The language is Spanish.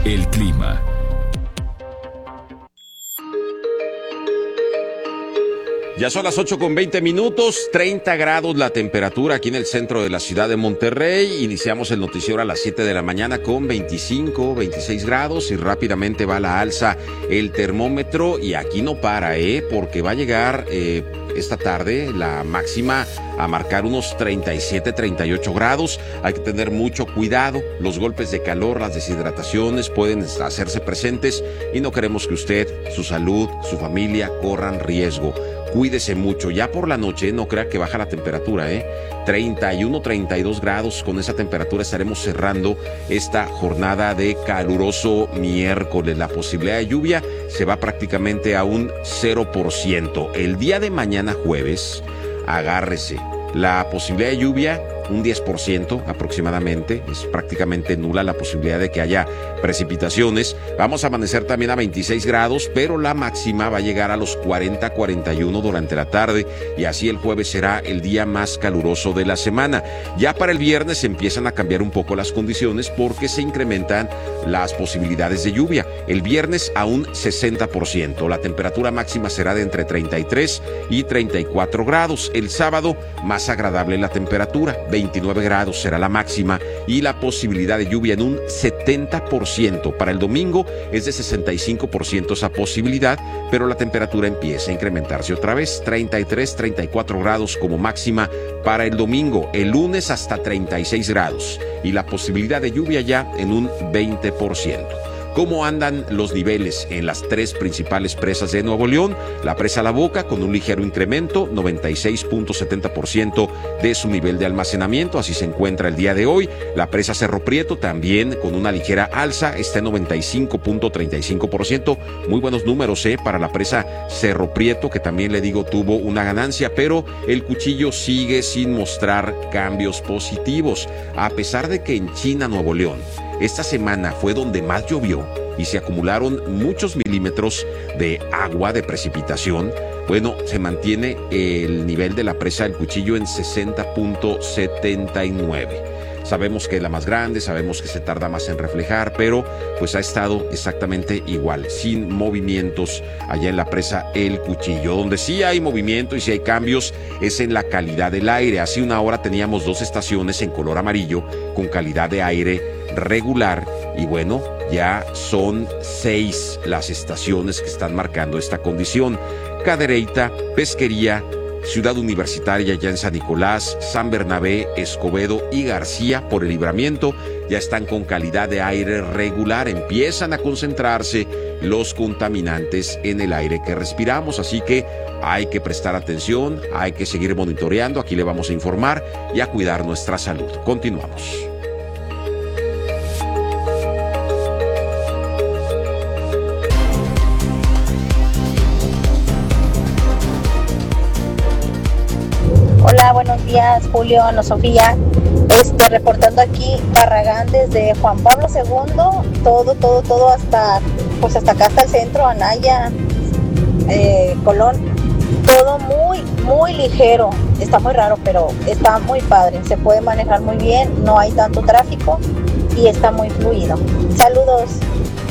El clima. Ya son las 8:20, 30 grados la temperatura aquí en el centro de la ciudad de Monterrey. Iniciamos el noticiero a las 7 de la mañana con 25, 26 grados y rápidamente va a la alza el termómetro y aquí no para, porque va a llegar esta tarde la máxima a marcar unos 37, 38 grados. Hay que tener mucho cuidado. Los golpes de calor, las deshidrataciones pueden hacerse presentes y no queremos que usted, su salud, su familia corran riesgo. Cuídese mucho. Ya por la noche, no crea que baja la temperatura, 31, 32 grados. Con esa temperatura estaremos cerrando esta jornada de caluroso miércoles. La posibilidad de lluvia se va prácticamente a un 0%. El día de mañana jueves, agárrese. La posibilidad de lluvia, un 10% aproximadamente, es prácticamente nula la posibilidad de que haya precipitaciones. Vamos a amanecer también a 26 grados, pero la máxima va a llegar a los 40, 41 durante la tarde y así el jueves será el día más caluroso de la semana. Ya para el viernes empiezan a cambiar un poco las condiciones porque se incrementan las posibilidades de lluvia. El viernes a un 60%, la temperatura máxima será de entre 33 y 34 grados. El sábado más agradable la temperatura, 29 grados será la máxima y la posibilidad de lluvia en un 70%. Para el domingo es de 65% esa posibilidad, pero la temperatura empieza a incrementarse otra vez, 33, 34 grados como máxima para el domingo. El lunes hasta 36 grados y la posibilidad de lluvia ya en un 20%. ¿Cómo andan los niveles en las tres principales presas de Nuevo León? La presa La Boca con un ligero incremento, 96.70% de su nivel de almacenamiento, así se encuentra el día de hoy. La presa Cerro Prieto también con una ligera alza, está en 95.35%. Muy buenos números para la presa Cerro Prieto, que también le digo tuvo una ganancia, pero el Cuchillo sigue sin mostrar cambios positivos, a pesar de que en China, Nuevo León, esta semana fue donde más llovió y se acumularon muchos milímetros de agua, de precipitación. Bueno, se mantiene el nivel de la presa del Cuchillo en 60.79. Sabemos que es la más grande, sabemos que se tarda más en reflejar, pero pues ha estado exactamente igual, sin movimientos allá en la presa El Cuchillo. Donde sí hay movimiento y sí hay cambios es en la calidad del aire. Hace una hora teníamos 2 estaciones en color amarillo con calidad de aire regular y bueno, ya son 6 las estaciones que están marcando esta condición. Cadereyta, Pesquería, Ciudad Universitaria ya en San Nicolás, San Bernabé, Escobedo y García por el Libramiento ya están con calidad de aire regular. Empiezan a concentrarse los contaminantes en el aire que respiramos, así que hay que prestar atención, hay que seguir monitoreando, aquí le vamos a informar y a cuidar nuestra salud. Continuamos. Hola, buenos días, Julio, Ana Sofía. Reportando aquí Barragán desde Juan Pablo II, todo hasta acá, hasta el centro, Anaya, Colón. Todo muy ligero. Está muy raro, pero está muy padre. Se puede manejar muy bien, no hay tanto tráfico y está muy fluido. Saludos.